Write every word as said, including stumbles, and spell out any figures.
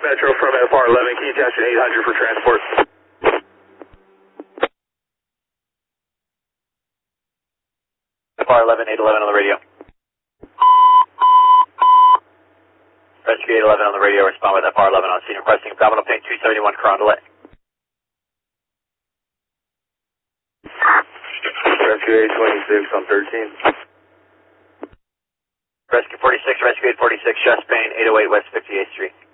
Metro from F R eleven. Can you attach an eight hundred for transport? F R eleven, eight eleven on the radio. Rescue eight eleven on the radio, respond with F R eleven on scene, requesting abdominal pain two seventy-one, current delay. Rescue eight twenty-six on thirteen. Rescue forty-six, Rescue eight forty-six, chest pain, eight oh eight West fifty-eighth Street.